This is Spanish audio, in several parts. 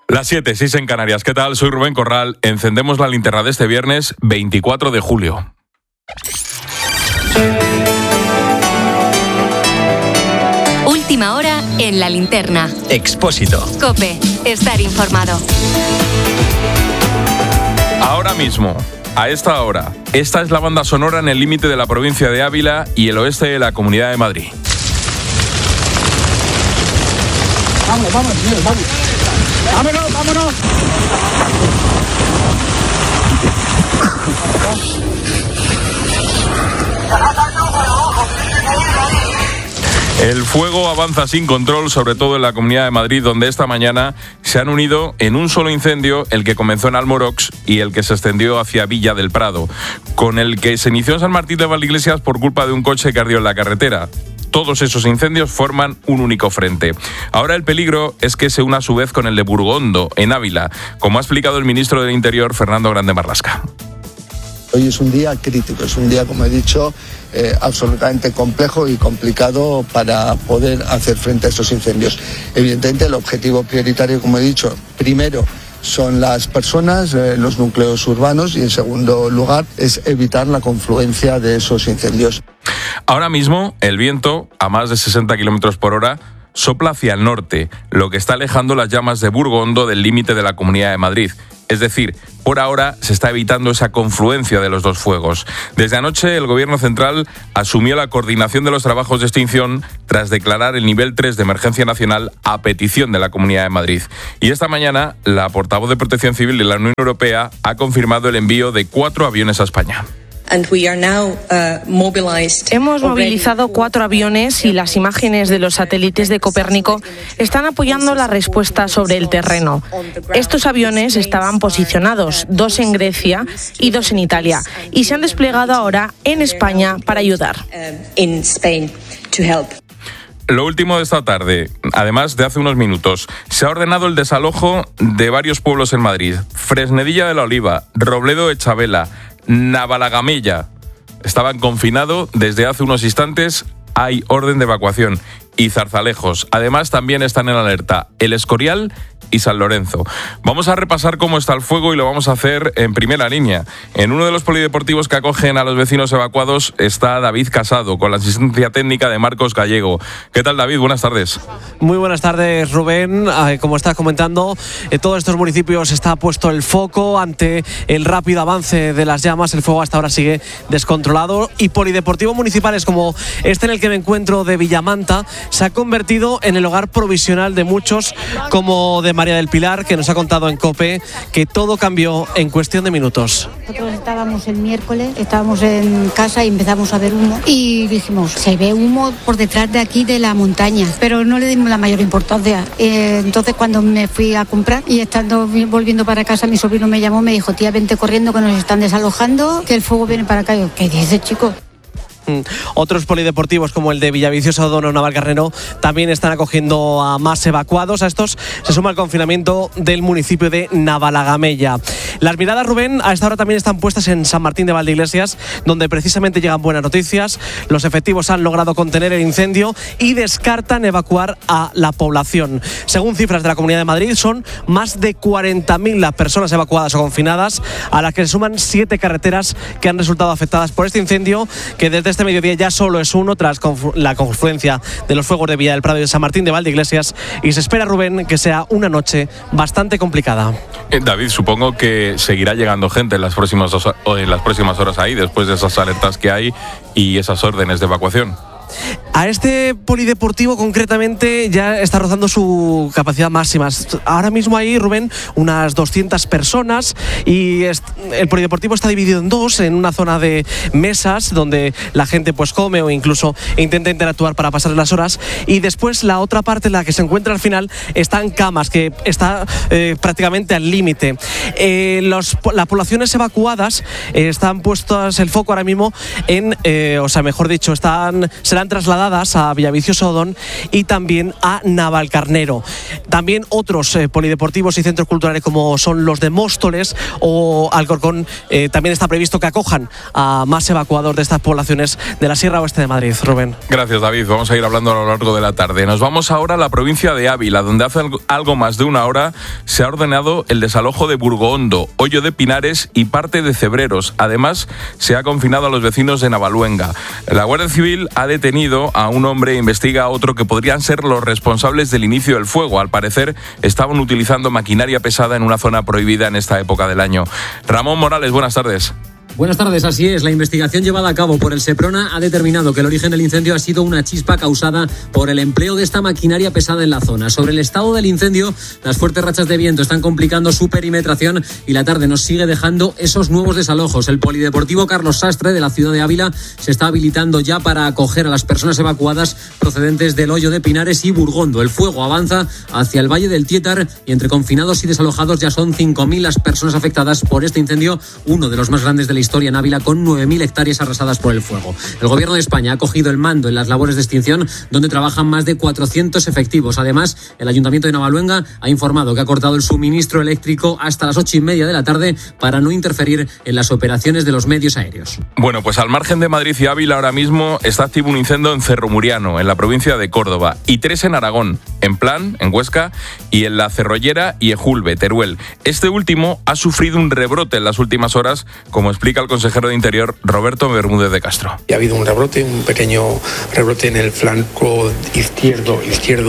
Las 7:06 en Canarias. ¿Qué tal? Soy Rubén Corral. Encendemos la linterna de este viernes 24 de julio. Última hora en la linterna. Expósito. COPE. Estar informado. Ahora mismo, a esta hora, esta es la banda sonora en el límite de la provincia de Ávila y el oeste de la Comunidad de Madrid. Vamos, señor, vamos. ¡Vámonos! El fuego avanza sin control, sobre todo en la Comunidad de Madrid, donde esta mañana se han unido en un solo incendio el que comenzó en Almorox y el que se extendió hacia Villa del Prado, con el que se inició en San Martín de Valdeiglesias por culpa de un coche que ardió en la carretera. Todos esos incendios forman un único frente. Ahora el peligro es que se una a su vez con el de Burgondo, en Ávila, como ha explicado el ministro del Interior, Fernando Grande Marlaska. Hoy es un día crítico, es un día, como he dicho, absolutamente complejo y complicado para poder hacer frente a estos incendios. Evidentemente, el objetivo prioritario, como he dicho, primero son las personas, los núcleos urbanos, y en segundo lugar es evitar la confluencia de esos incendios. Ahora mismo el viento, a más de 60 kilómetros por hora, sopla hacia el norte, lo que está alejando las llamas de Burgondo del límite de la Comunidad de Madrid. Es decir, por ahora se está evitando esa confluencia de los dos fuegos. Desde anoche el Gobierno central asumió la coordinación de los trabajos de extinción tras declarar el nivel 3 de emergencia nacional a petición de la Comunidad de Madrid. Y esta mañana la portavoz de Protección Civil de la Unión Europea ha confirmado el envío de 4 aviones a España. Hemos movilizado 4 aviones y las imágenes de los satélites de Copérnico están apoyando la respuesta sobre el terreno. Estos aviones estaban posicionados, 2 en Grecia y 2 en Italia, y se han desplegado ahora en España para ayudar. Lo último de esta tarde, además de hace unos minutos, se ha ordenado el desalojo de varios pueblos en Madrid. Fresnedilla de la Oliva, Robledo de Chabela, Navalagamella. Estaban confinados desde hace unos instantes, hay orden de evacuación. Y Zarzalejos. Además, también están en alerta El Escorial y San Lorenzo. Vamos a repasar cómo está el fuego y lo vamos a hacer en primera línea. En uno de los polideportivos que acogen a los vecinos evacuados está David Casado, con la asistencia técnica de Marcos Gallego. ¿Qué tal, David? Buenas tardes. Muy buenas tardes, Rubén. Como estás comentando, en todos estos municipios está puesto el foco ante el rápido avance de las llamas. El fuego hasta ahora sigue descontrolado y polideportivos municipales como este en el que me encuentro de Villamanta se ha convertido en el hogar provisional de muchos, como de María del Pilar, que nos ha contado en COPE que todo cambió en cuestión de minutos. Nosotros estábamos el miércoles, estábamos en casa y empezamos a ver humo y dijimos, se ve humo por detrás de aquí de la montaña, pero no le dimos la mayor importancia. Entonces cuando me fui a comprar y estando volviendo para casa, mi sobrino me llamó, me dijo, tía, vente corriendo que nos están desalojando, que el fuego viene para acá. Yo, ¿qué dices, chico? Otros polideportivos como el de Villaviciosa Odono, Navalcarnero también están acogiendo a más evacuados. A estos se suma el confinamiento del municipio de Navalagamella. Las miradas, Rubén, a esta hora también están puestas en San Martín de Valdeiglesias, donde precisamente llegan buenas noticias. Los efectivos han logrado contener el incendio y descartan evacuar a la población. Según cifras de la Comunidad de Madrid, son más de 40.000 las personas evacuadas o confinadas, a las que se suman 7 carreteras que han resultado afectadas por este incendio, que desde este mediodía ya solo es uno tras la confluencia de los fuegos de Villa del Prado y de San Martín de Valdeiglesias, y se espera, Rubén, que sea una noche bastante complicada. David, supongo que seguirá llegando gente en las próximas horas ahí, después de esas alertas que hay y esas órdenes de evacuación. A este polideportivo concretamente ya está rozando su capacidad máxima. Ahora mismo hay, Rubén, unas 200 personas y el polideportivo está dividido en 2, en una zona de mesas donde la gente pues come o incluso intenta interactuar para pasar las horas, y después la otra parte, la que se encuentra al final, están camas, que está prácticamente al límite. Las poblaciones evacuadas están puestas el foco ahora mismo en, serán trasladadas a Villaviciosa Odón y también a Navalcarnero. También otros polideportivos y centros culturales como son los de Móstoles o Alcorcón, también está previsto que acojan a más evacuados de estas poblaciones de la Sierra Oeste de Madrid. Rubén. Gracias, David. Vamos a ir hablando a lo largo de la tarde. Nos vamos ahora a la provincia de Ávila, donde hace algo más de una hora se ha ordenado el desalojo de Burgohondo, Hoyo de Pinares y parte de Cebreros. Además, se ha confinado a los vecinos de Navaluenga. La Guardia Civil ha detenido a un hombre e investiga a otro que podrían ser los responsables del inicio del fuego. Al parecer, estaban utilizando maquinaria pesada en una zona prohibida en esta época del año. Ramón Morales, buenas tardes. Buenas tardes, así es. La investigación llevada a cabo por el Seprona ha determinado que el origen del incendio ha sido una chispa causada por el empleo de esta maquinaria pesada en la zona. Sobre el estado del incendio, las fuertes rachas de viento están complicando su perimetración y la tarde nos sigue dejando esos nuevos desalojos. El polideportivo Carlos Sastre de la ciudad de Ávila se está habilitando ya para acoger a las personas evacuadas procedentes del Hoyo de Pinares y Burgondo. El fuego avanza hacia el Valle del Tietar y entre confinados y desalojados ya son 5.000 las personas afectadas por este incendio, uno de los más grandes de la historia en Ávila, con 9.000 hectáreas arrasadas por el fuego. El gobierno de España ha cogido el mando en las labores de extinción, donde trabajan más de 400 efectivos. Además, el Ayuntamiento de Navaluenga ha informado que ha cortado el suministro eléctrico hasta las 8:30 de la tarde para no interferir en las operaciones de los medios aéreos. Bueno, pues al margen de Madrid y Ávila, ahora mismo está activo un incendio en Cerro Muriano, en la provincia de Córdoba, y 3 en Aragón, en Plan, en Huesca, y en La Cerrollera y Ejulbe, Teruel. Este último ha sufrido un rebrote en las últimas horas, como explica el consejero de Interior, Roberto Bermúdez de Castro. Ha habido un rebrote, un pequeño rebrote en el flanco izquierdo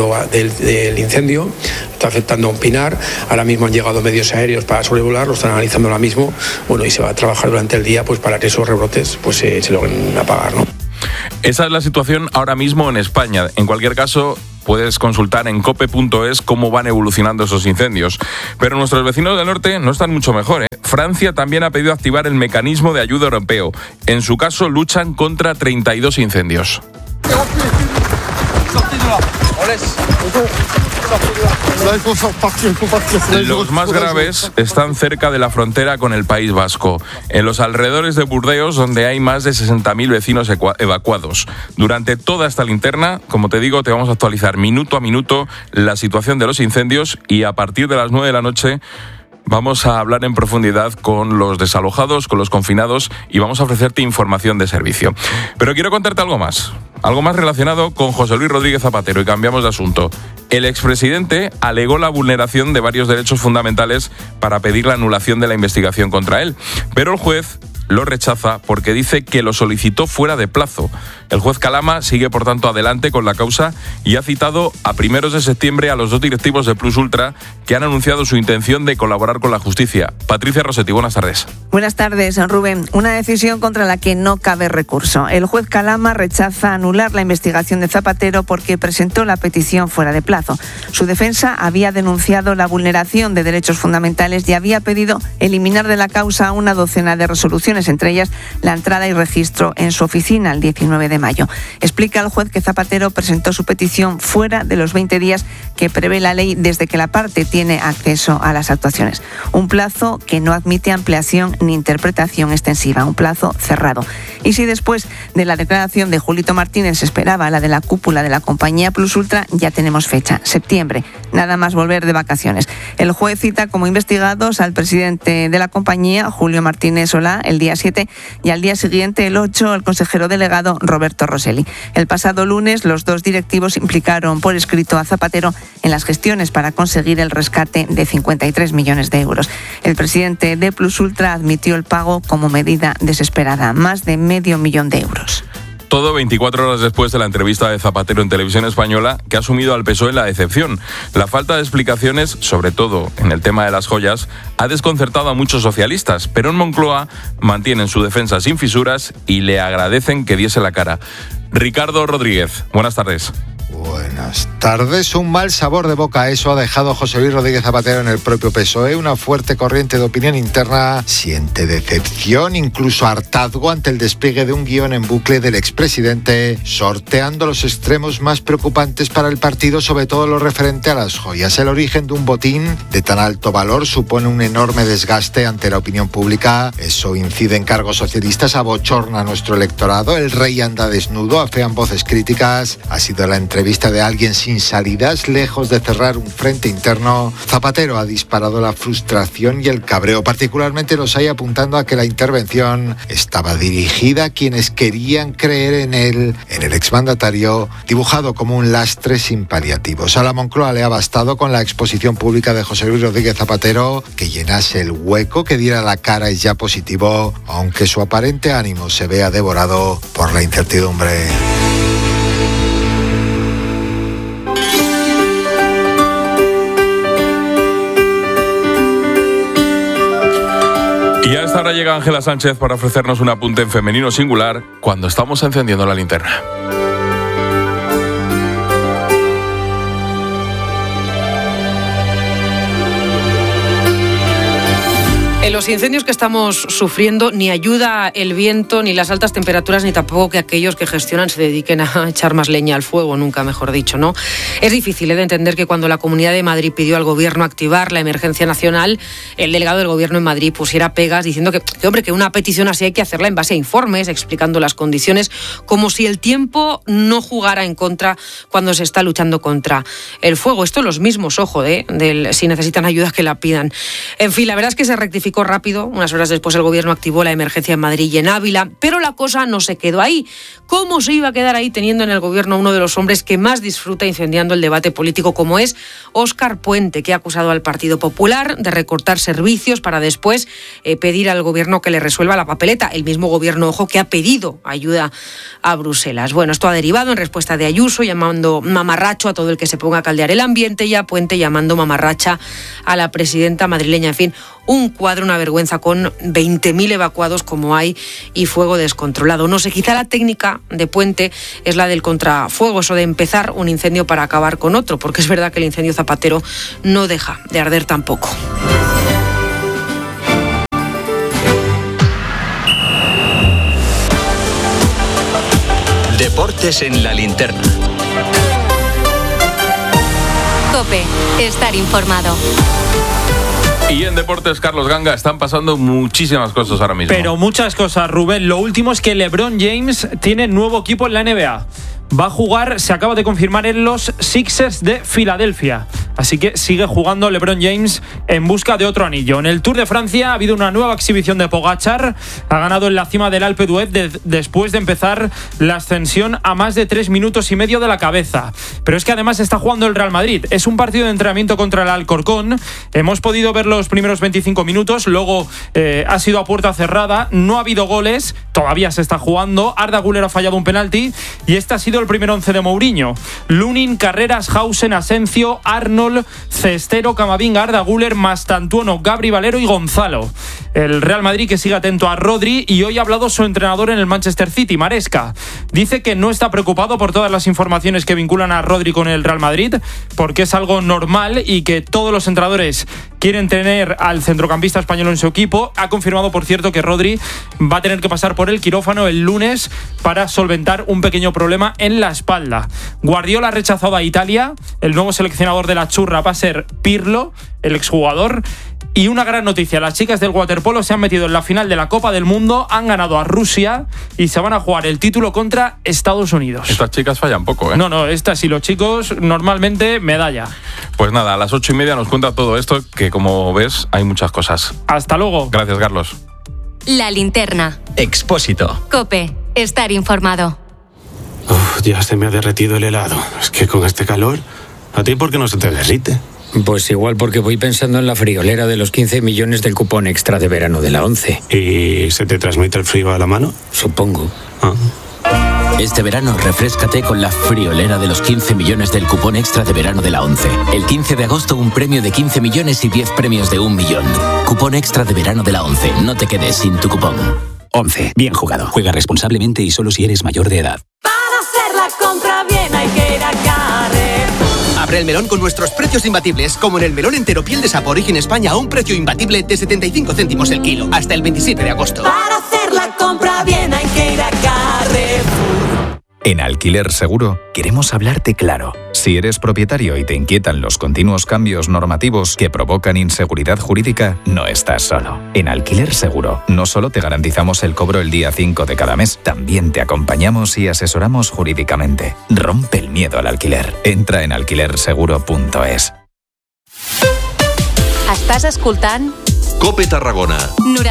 del incendio. Está afectando a un pinar. Ahora mismo han llegado medios aéreos para sobrevolar, lo están analizando ahora mismo. Bueno, y se va a trabajar durante el día pues para que esos rebrotes pues se logren apagar, ¿no? Esa es la situación ahora mismo en España. En cualquier caso, puedes consultar en cope.es cómo van evolucionando esos incendios. Pero nuestros vecinos del norte no están mucho mejor, ¿eh? Francia también ha pedido activar el mecanismo de ayuda europeo. En su caso, luchan contra 32 incendios. Los más graves están cerca de la frontera con el País Vasco, en los alrededores de Burdeos, donde hay más de 60.000 vecinos evacuados. Durante toda esta linterna, como te digo, te vamos a actualizar minuto a minuto la situación de los incendios y a partir de las 9 de la noche vamos a hablar en profundidad con los desalojados, con los confinados y vamos a ofrecerte información de servicio. Pero quiero contarte algo más relacionado con José Luis Rodríguez Zapatero y cambiamos de asunto. El expresidente alegó la vulneración de varios derechos fundamentales para pedir la anulación de la investigación contra él, pero el juez lo rechaza porque dice que lo solicitó fuera de plazo. El juez Calama sigue, por tanto, adelante con la causa y ha citado a primeros de septiembre a los 2 directivos de Plus Ultra que han anunciado su intención de colaborar con la justicia. Patricia Rossetti, buenas tardes. Buenas tardes, Rubén. Una decisión contra la que no cabe recurso. El juez Calama rechaza anular la investigación de Zapatero porque presentó la petición fuera de plazo. Su defensa había denunciado la vulneración de derechos fundamentales y había pedido eliminar de la causa una docena de resoluciones, entre ellas la entrada y registro en su oficina el 19 de mayo. Explica el juez que Zapatero presentó su petición fuera de los 20 días que prevé la ley desde que la parte tiene acceso a las actuaciones. Un plazo que no admite ampliación ni interpretación extensiva, un plazo cerrado. Y si después de la declaración de Julito Martínez se esperaba la de la cúpula de la compañía Plus Ultra, ya tenemos fecha, septiembre. Nada más volver de vacaciones. El juez cita como investigados al presidente de la compañía, Julio Martínez Solá, el día 7 y al día siguiente, el 8, el consejero delegado Roberto Rosselli. El pasado lunes, los 2 directivos implicaron por escrito a Zapatero en las gestiones para conseguir el rescate de 53 millones de euros. El presidente de Plus Ultra admitió el pago como medida desesperada, más de $500,000 de euros. Todo 24 horas después de la entrevista de Zapatero en Televisión Española, que ha asumido al PSOE la decepción. La falta de explicaciones, sobre todo en el tema de las joyas, ha desconcertado a muchos socialistas, pero en Moncloa mantienen su defensa sin fisuras y le agradecen que diese la cara. Ricardo Rodríguez, buenas tardes. Buenas tardes. Un mal sabor de boca, eso ha dejado José Luis Rodríguez Zapatero en el propio PSOE. Una fuerte corriente de opinión interna siente decepción, incluso hartazgo ante el despliegue de un guión en bucle del expresidente, sorteando los extremos más preocupantes para el partido, sobre todo lo referente a las joyas. El origen de un botín de tan alto valor supone un enorme desgaste ante la opinión pública. Eso incide en cargos socialistas, abochorna a nuestro electorado. El rey anda desnudo, afean voces críticas. Ha sido la entrevista entrevista de alguien sin salidas, lejos de cerrar un frente interno, Zapatero ha disparado la frustración y el cabreo. Particularmente los hay apuntando a que la intervención estaba dirigida a quienes querían creer en el exmandatario, dibujado como un lastre sin paliativos. A la Moncloa le ha bastado con la exposición pública de José Luis Rodríguez Zapatero que llenase el hueco, que diera la cara es ya positivo, aunque su aparente ánimo se vea devorado por la incertidumbre. Y a esta hora llega Ángela Sánchez para ofrecernos un apunte en femenino singular cuando estamos encendiendo la linterna. En los incendios que estamos sufriendo ni ayuda el viento, ni las altas temperaturas, ni tampoco que aquellos que gestionan se dediquen a echar más leña al fuego, nunca mejor dicho, ¿no? Es difícil de entender que cuando la Comunidad de Madrid pidió al Gobierno activar la emergencia nacional, el delegado del Gobierno en Madrid pusiera pegas diciendo que una petición así hay que hacerla en base a informes, explicando las condiciones, como si el tiempo no jugara en contra cuando se está luchando contra el fuego. Esto los mismos, ojo, si necesitan ayuda que la pidan. En fin, la verdad es que se rectificó rápido. Unas horas después el Gobierno activó la emergencia en Madrid y en Ávila, pero la cosa no se quedó ahí. ¿Cómo se iba a quedar ahí teniendo en el Gobierno a uno de los hombres que más disfruta incendiando el debate político, como es Óscar Puente, que ha acusado al Partido Popular de recortar servicios para después pedir al Gobierno que le resuelva la papeleta? El mismo Gobierno, ojo, que ha pedido ayuda a Bruselas. Bueno, esto ha derivado en respuesta de Ayuso llamando mamarracho a todo el que se ponga a caldear el ambiente, y a Puente llamando mamarracha a la presidenta madrileña. En fin, un cuadro, una vergüenza, con 20.000 evacuados como hay y fuego descontrolado. No sé, quizá la técnica de Puente es la del contrafuego, eso de empezar un incendio para acabar con otro, porque es verdad que el incendio Zapatero no deja de arder tampoco. Deportes en la linterna. COPE, estar informado. Y en deportes, Carlos Ganga, están pasando muchísimas cosas ahora mismo. Pero muchas cosas, Rubén. Lo último es que LeBron James tiene nuevo equipo en la NBA. Va a jugar, se acaba de confirmar, en los Sixers de Filadelfia. Así que sigue jugando LeBron James en busca de otro anillo. En el Tour de Francia ha habido una nueva exhibición de Pogačar. Ha ganado en la cima del Alpe d'Huez después de empezar la ascensión a más de 3 minutos y medio de la cabeza. Pero es que además está jugando el Real Madrid. Es un partido de entrenamiento contra el Alcorcón. Hemos podido ver los primeros 25 minutos. Luego ha sido a puerta cerrada. No ha habido goles. Todavía se está jugando. Arda Güler ha fallado un penalti. Y este ha sido el primer once de Mourinho. Lunin, Carreras, Hausen, Asencio, Arnold, Cestero, Camavinga, Arda Güler, Mastantuono, Gabri, Valero y Gonzalo. El Real Madrid que sigue atento a Rodri, y hoy ha hablado su entrenador en el Manchester City, Maresca. Dice que no está preocupado por todas las informaciones que vinculan a Rodri con el Real Madrid, porque es algo normal y que todos los entrenadores quieren tener al centrocampista español en su equipo. Ha confirmado, por cierto, que Rodri va a tener que pasar por el quirófano el lunes para solventar un pequeño problema en la espalda. Guardiola ha rechazado a Italia. El nuevo seleccionador de la churra va a ser Pirlo, el exjugador. Y una gran noticia, las chicas del waterpolo se han metido en la final de la Copa del Mundo, han ganado a Rusia y se van a jugar el título contra Estados Unidos. Estas chicas fallan poco, ¿eh? No, estas y los chicos normalmente medalla. Pues nada, a las 8:30 nos cuenta todo esto, que como ves hay muchas cosas. Hasta luego. Gracias, Carlos. La linterna. Expósito. COPE, estar informado. Ya se me ha derretido el helado. Es que con este calor, ¿a ti por qué no se te derrite? Pues igual porque voy pensando en la friolera de los 15 millones del cupón extra de verano de la 11. ¿Y se te transmite el frío a la mano? Supongo. Este verano refréscate con la friolera de los 15 millones del cupón extra de verano de la 11. El 15 de agosto un premio de 15 millones y 10 premios de 1 millón. Cupón extra de verano de la 11. No te quedes sin tu cupón. 11. Bien jugado. Juega responsablemente y solo si eres mayor de edad. Para hacer la compra bien hay que ir a Carrefour. Abre el melón con nuestros precios imbatibles, como en el melón entero piel de sapo Origen España a un precio imbatible de 75 céntimos el kilo, hasta el 27 de agosto. Para hacer la compra bien hay que ir a Carrefour. En Alquiler Seguro queremos hablarte claro. Si eres propietario y te inquietan los continuos cambios normativos que provocan inseguridad jurídica, no estás solo. En Alquiler Seguro no solo te garantizamos el cobro el día 5 de cada mes, también te acompañamos y asesoramos jurídicamente. Rompe el miedo al alquiler. Entra en alquilerseguro.es. Estàs escoltant COPE Tarragona.